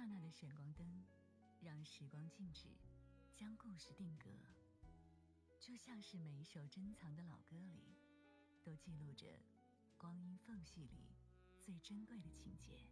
刹那的闪光灯，让时光静止，将故事定格。就像是每一首珍藏的老歌里，都记录着光阴缝隙里最珍贵的情节。